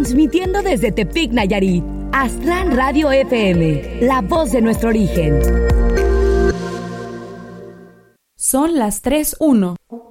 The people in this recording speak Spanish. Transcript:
Transmitiendo desde Tepic, Nayarit. Astran Radio FM, la voz de nuestro origen. Son las 3:01.